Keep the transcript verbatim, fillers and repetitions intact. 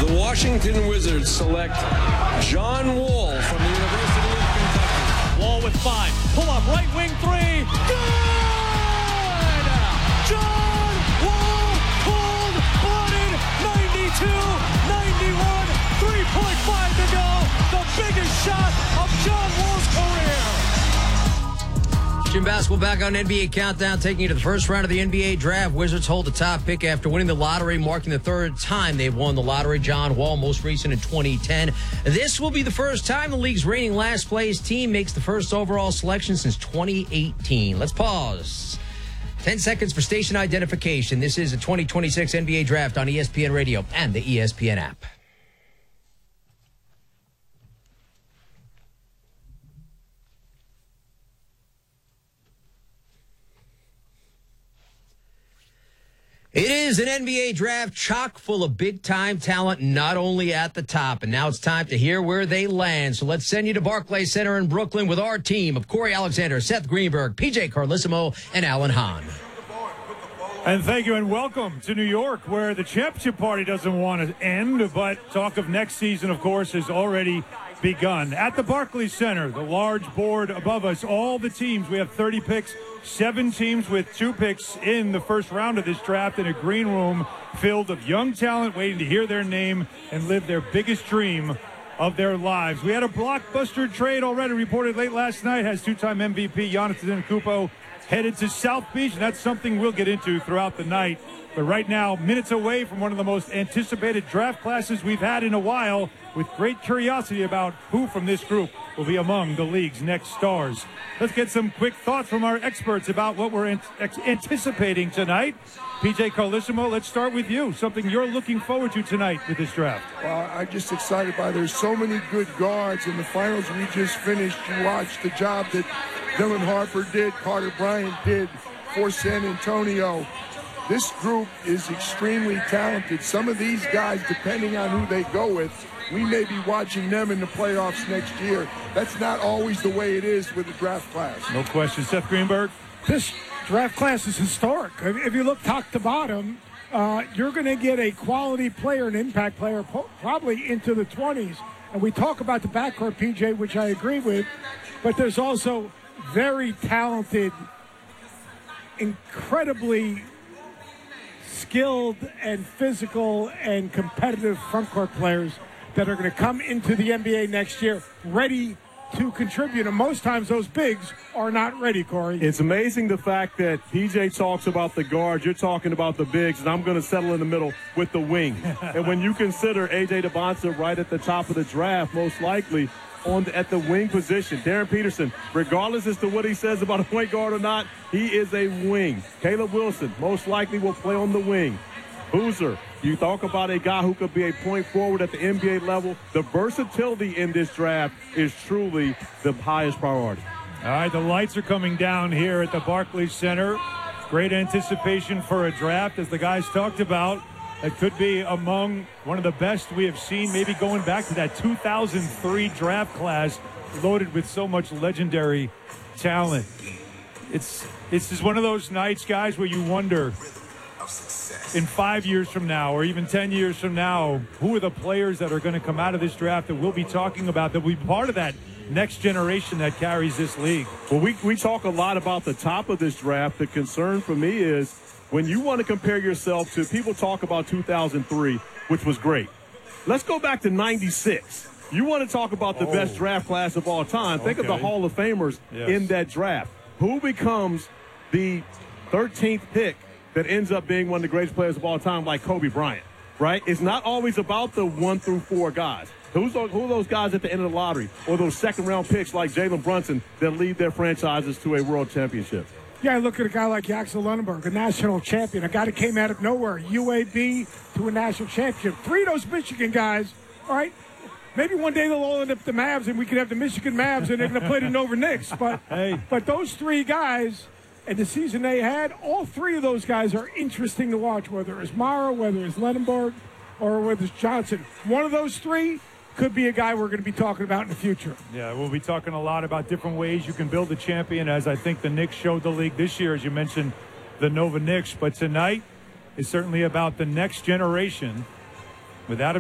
The Washington Wizards select John Wall from the University of Kentucky. Wall with five. Pull up, right wing three. Good! John Wall, cold-blooded, ninety-two ninety-one, three point five to go. The biggest shot of John Wall's career. Jim Basketball back on N B A Countdown, taking you to the first round of the N B A Draft. Wizards hold the top pick after winning the lottery, marking the third time they've won the lottery. John Wall, most recent in twenty ten. This will be the first time the league's reigning last place team makes the first overall selection since twenty eighteen. Let's pause. Ten seconds for station identification. This is the twenty twenty-six N B A Draft on E S P N Radio and the E S P N app. It is an N B A draft chock full of big-time talent, not only at the top. And now it's time to hear where they land. So let's send you to Barclays Center in Brooklyn with our team of Corey Alexander, Seth Greenberg, P J Carlissimo, and Alan Hahn. And thank you and welcome to New York, where the championship party doesn't want to end, but talk of next season, of course, has already begun. At the Barclays Center, the large board above us, all the teams, we have thirty picks, seven teams with two picks in the first round of this draft, in a green room filled of young talent waiting to hear their name and live their biggest dream of their lives. We had a blockbuster trade already reported late last night, has two-time M V P Giannis Antetokounmpo headed to South Beach, and that's something we'll get into throughout the night. But right now, minutes away from one of the most anticipated draft classes we've had in a while, with great curiosity about who from this group will be among the league's next stars. Let's get some quick thoughts from our experts about what we're ant- anticipating tonight. P J Carlissimo, let's start with you. Something you're looking forward to tonight with this draft. Well, I'm just excited by there's so many good guards in the finals we just finished. You watched the job that Dylan Harper did, Carter Bryant did for San Antonio. This group is extremely talented. Some of these guys, depending on who they go with, we may be watching them in the playoffs next year. That's not always the way it is with the draft class. No question. Seth Greenberg? This draft class is historic. If you look top to bottom, uh, you're going to get a quality player, an impact player, probably into the twenties. And we talk about the backcourt, P J, which I agree with, but there's also very talented, incredibly skilled and physical and competitive frontcourt players that are going to come into the N B A next year ready to contribute. And most times those bigs are not ready, Corey. It's amazing the fact that P J talks about the guards, you're talking about the bigs, and I'm going to settle in the middle with the wing. And when you consider A J DeBonta right at the top of the draft, most likely on the, at the wing position, Darren Peterson, regardless as to what he says about a point guard or not, he is a wing. Caleb Wilson most likely will play on the wing. Boozer, you talk about a guy who could be a point forward at the N B A level. The versatility in this draft is truly the highest priority. All right, the lights are coming down here at the Barclays Center. Great anticipation for a draft, as the guys talked about. It could be among one of the best we have seen, maybe going back to that two thousand three draft class, loaded with so much legendary talent. It's, it's just one of those nights, guys, where you wonder, in five years from now or even ten years from now, who are the players that are going to come out of this draft that we'll be talking about that will be part of that next generation that carries this league? Well, we, we talk a lot about the top of this draft. The concern for me is when you want to compare yourself to, people talk about two thousand three, which was great. Let's go back to ninety-six. You want to talk about the oh. best draft class of all time. Think okay. of the Hall of Famers yes. in that draft. Who becomes the thirteenth pick that ends up being one of the greatest players of all time, like Kobe Bryant, right? It's not always about the one through four guys. Who's those, who are those guys at the end of the lottery, or those second-round picks like Jalen Brunson that lead their franchises to a world championship? Yeah, I look at a guy like Axel Lundberg, a national champion, a guy that came out of nowhere, U A B to a national championship. Three of those Michigan guys, all right, maybe one day they'll all end up the Mavs, and we can have the Michigan Mavs, and they're going to play the Nova Knicks. But, hey. but those three guys, and the season they had, all three of those guys are interesting to watch, whether it's Mara, whether it's Lendenberg, or whether it's Johnson. One of those three could be a guy we're going to be talking about in the future. Yeah, we'll be talking a lot about different ways you can build a champion, as I think the Knicks showed the league this year, as you mentioned, the Nova Knicks. But tonight is certainly about the next generation. Without a